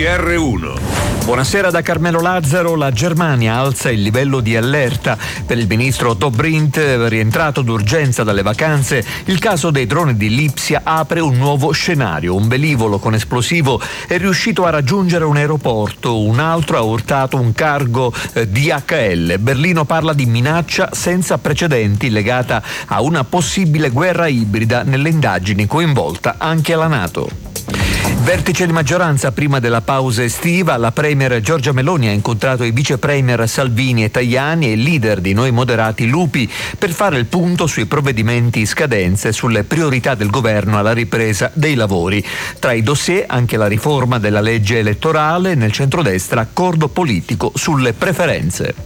GR1. Buonasera da Carmelo Lazzaro. La Germania alza il livello di allerta. Per il ministro Dobrindt, rientrato d'urgenza dalle vacanze, il caso dei droni di Lipsia apre un nuovo scenario. Un velivolo con esplosivo è riuscito a raggiungere un aeroporto, un altro ha urtato un cargo DHL. Berlino parla di minaccia senza precedenti legata a una possibile guerra ibrida, nelle indagini coinvolta anche la NATO. Vertice di maggioranza prima della pausa estiva. La premier Giorgia Meloni ha incontrato i vice premier Salvini e Tajani e il leader di Noi Moderati Lupi per fare il punto sui provvedimenti in scadenza e sulle priorità del governo alla ripresa dei lavori. Tra i dossier anche la riforma della legge elettorale, nel centrodestra accordo politico sulle preferenze.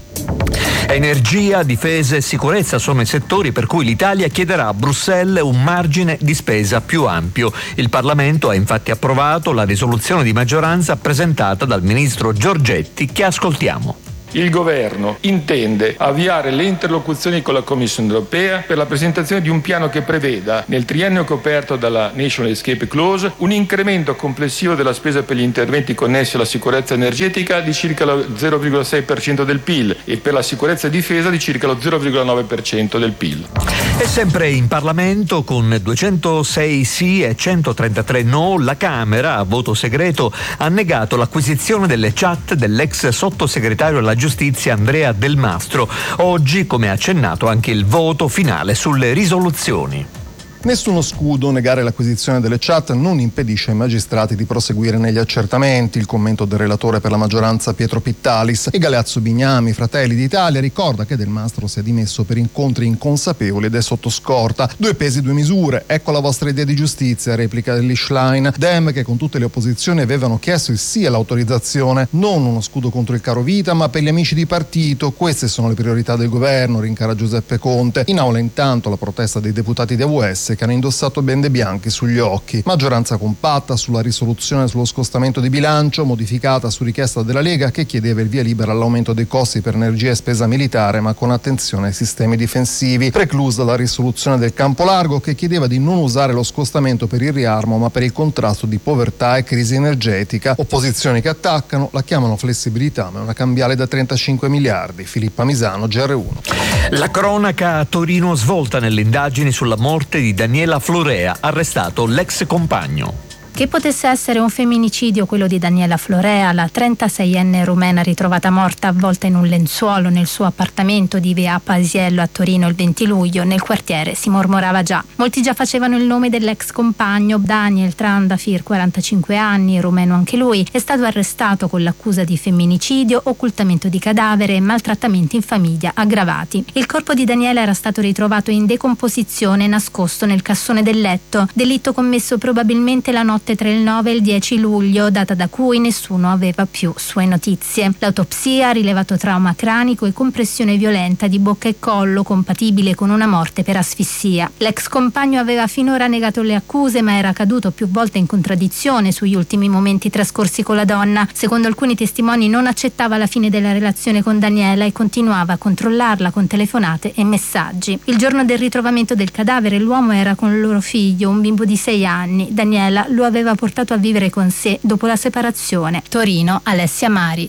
Energia, difesa e sicurezza sono i settori per cui l'Italia chiederà a Bruxelles un margine di spesa più ampio. Il Parlamento ha infatti approvato la risoluzione di maggioranza presentata dal ministro Giorgetti, che ascoltiamo. Il governo intende avviare le interlocuzioni con la Commissione europea per la presentazione di un piano che preveda, nel triennio coperto dalla National Escape Clause, un incremento complessivo della spesa per gli interventi connessi alla sicurezza energetica di circa lo 0,6% del PIL e per la sicurezza e difesa di circa lo 0,9% del PIL. E sempre in Parlamento, con 206 sì e 133 no, la Camera, a voto segreto, ha negato l'acquisizione delle chat dell'ex sottosegretario alla Giustizia Andrea Del Mastro. Oggi, come accennato, anche il voto finale sulle risoluzioni. Nessuno scudo, negare l'acquisizione delle chat non impedisce ai magistrati di proseguire negli accertamenti. Il commento del relatore per la maggioranza Pietro Pittalis. E Galeazzo Bignami, Fratelli d'Italia, ricorda che Del Mastro si è dimesso per incontri inconsapevoli ed è sotto scorta. 2 pesi 2 misure, ecco la vostra idea di giustizia, replica degli Schlein. Dem, che con tutte le opposizioni avevano chiesto il sì all'autorizzazione, non uno scudo contro il caro vita ma per gli amici di partito. Queste sono le priorità del governo, rincara Giuseppe Conte. In aula intanto la protesta dei deputati di AVS che hanno indossato bende bianche sugli occhi. Maggioranza compatta sulla risoluzione sullo scostamento di bilancio, modificata su richiesta della Lega, che chiedeva il via libera all'aumento dei costi per energia e spesa militare, ma con attenzione ai sistemi difensivi. Preclusa la risoluzione del Campo Largo, che chiedeva di non usare lo scostamento per il riarmo ma per il contrasto di povertà e crisi energetica. Opposizioni che attaccano, la chiamano flessibilità ma è una cambiale da 35 miliardi. Filippa Misano, GR1. La cronaca a Torino svolta nelle indagini sulla morte di Daniela Florea, arrestato l'ex compagno. Che potesse essere un femminicidio quello di Daniela Florea, la 36enne rumena ritrovata morta avvolta in un lenzuolo nel suo appartamento di via Pasiello a Torino il 20 luglio, nel quartiere si mormorava già. Molti già facevano il nome dell'ex compagno. Daniel Trandafir, 45 anni, rumeno anche lui, è stato arrestato con l'accusa di femminicidio, occultamento di cadavere e maltrattamenti in famiglia aggravati. Il corpo di Daniela era stato ritrovato in decomposizione nascosto nel cassone del letto, delitto commesso probabilmente la notte tra il 9 e il 10 luglio, data da cui nessuno aveva più sue notizie. L'autopsia ha rilevato trauma cranico e compressione violenta di bocca e collo, compatibile con una morte per asfissia. L'ex compagno aveva finora negato le accuse, ma era caduto più volte in contraddizione sugli ultimi momenti trascorsi con la donna. Secondo alcuni testimoni non accettava la fine della relazione con Daniela e continuava a controllarla con telefonate e messaggi. Il giorno del ritrovamento del cadavere l'uomo era con il loro figlio, un bimbo di 6 anni. Daniela lo aveva portato a vivere con sé dopo la separazione. Torino, Alessia Mari.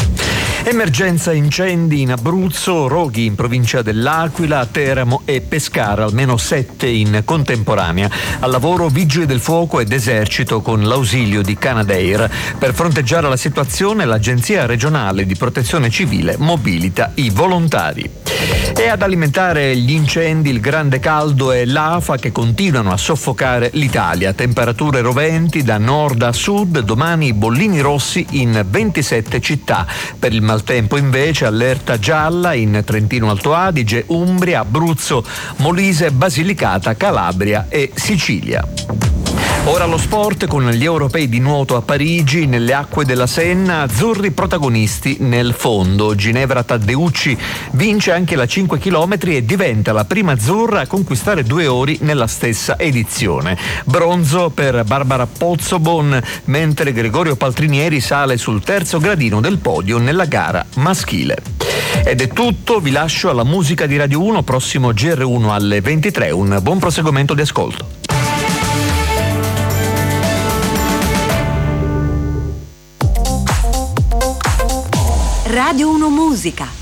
Emergenza incendi in Abruzzo, roghi in provincia dell'Aquila, Teramo e Pescara, almeno 7 in contemporanea. Al lavoro vigili del fuoco ed esercito con l'ausilio di Canadair. Per fronteggiare la situazione l'Agenzia regionale di protezione civile mobilita i volontari. E ad alimentare gli incendi il grande caldo e l'afa che continuano a soffocare l'Italia. Temperature roventi da nord a sud, domani bollini rossi in 27 città. Per il maltempo invece allerta gialla in Trentino Alto Adige, Umbria, Abruzzo, Molise, Basilicata, Calabria e Sicilia. Ora lo sport con gli europei di nuoto a Parigi, nelle acque della Senna, azzurri protagonisti nel fondo. Ginevra Taddeucci vince anche la 5 km e diventa la prima azzurra a conquistare 2 ori nella stessa edizione. Bronzo per Barbara Pozzobon, mentre Gregorio Paltrinieri sale sul terzo gradino del podio nella gara maschile. Ed è tutto, vi lascio alla musica di Radio 1, prossimo GR1 alle 23. Un buon proseguimento di ascolto. Radio 1 Musica.